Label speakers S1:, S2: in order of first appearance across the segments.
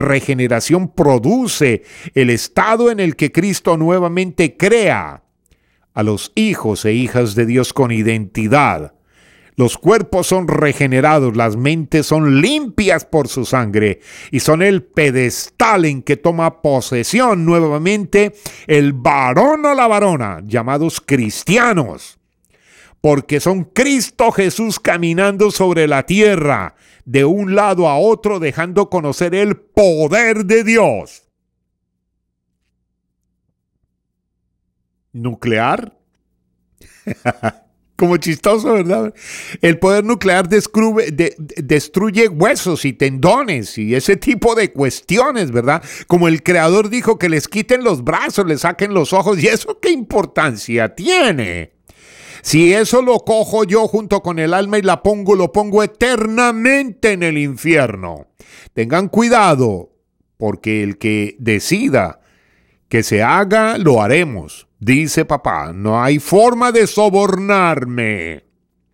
S1: regeneración produce el estado en el que Cristo nuevamente crea a los hijos e hijas de Dios con identidad. Los cuerpos son regenerados, las mentes son limpias por su sangre y son el pedestal en que toma posesión nuevamente el varón o la varona, llamados cristianos, porque son Cristo Jesús caminando sobre la tierra, de un lado a otro, dejando conocer el poder de Dios. ¿Nuclear? Como chistoso, ¿verdad? El poder nuclear destruye huesos y tendones y ese tipo de cuestiones, ¿verdad? Como el Creador dijo que les quiten los brazos, les saquen los ojos. ¿Y eso qué importancia tiene? Si eso lo cojo yo junto con el alma y lo pongo eternamente en el infierno. Tengan cuidado, porque el que decida que se haga, lo haremos. Dice papá, no hay forma de sobornarme.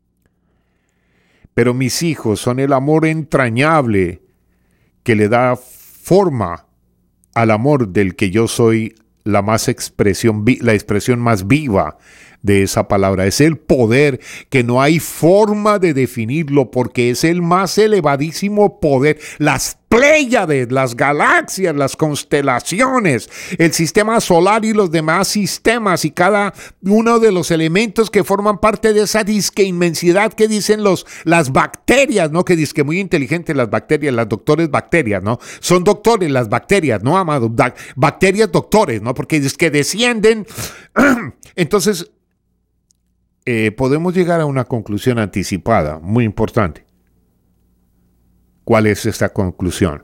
S1: Pero mis hijos son el amor entrañable que le da forma al amor del que yo soy la expresión más viva de esa palabra. Es el poder que no hay forma de definirlo, porque es el más elevadísimo poder. Las Pléyades, las galaxias, las constelaciones, el sistema solar y los demás sistemas y cada uno de los elementos que forman parte de esa disque inmensidad que dicen las bacterias, ¿no? Que disque muy inteligentes las bacterias, las doctores bacterias, ¿no? Son doctores las bacterias, ¿no, amado? Bacterias doctores, ¿no? Porque disque descienden. Entonces, podemos llegar a una conclusión anticipada, muy importante. ¿Cuál es esta conclusión?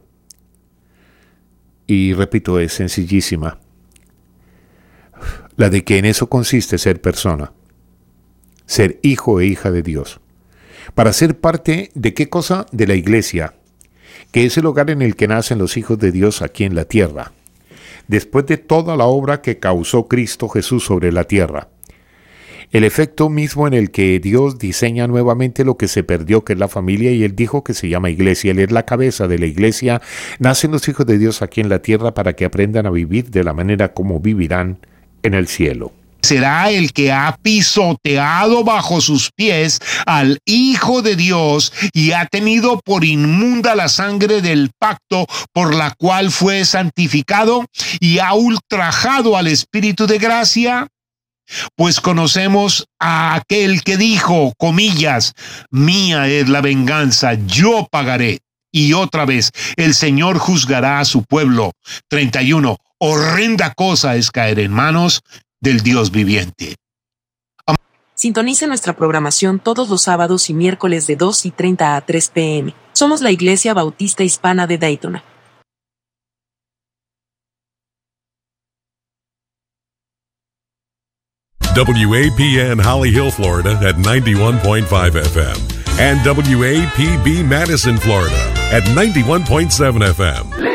S1: Y repito, es sencillísima. La de que en eso consiste ser persona, ser hijo e hija de Dios. Para ser parte de ¿qué cosa? De la iglesia, que es el hogar en el que nacen los hijos de Dios aquí en la tierra, después de toda la obra que causó Cristo Jesús sobre la tierra. El efecto mismo en el que Dios diseña nuevamente lo que se perdió, que es la familia, y Él dijo que se llama iglesia. Él es la cabeza de la iglesia. Nacen los hijos de Dios aquí en la tierra para que aprendan a vivir de la manera como vivirán en el cielo.
S2: Será el que ha pisoteado bajo sus pies al Hijo de Dios y ha tenido por inmunda la sangre del pacto por la cual fue santificado y ha ultrajado al Espíritu de gracia. Pues conocemos a aquel que dijo, comillas, mía es la venganza, yo pagaré. Y otra vez, el Señor juzgará a su pueblo. 31. Horrenda cosa es caer en manos del Dios viviente.
S3: Sintonice nuestra programación todos los sábados y miércoles de 2:30 a 3 p.m. Somos la Iglesia Bautista Hispana de Daytona.
S4: WAPN Holly Hill, Florida at 91.5 FM and WAPB Madison, Florida at 91.7 FM.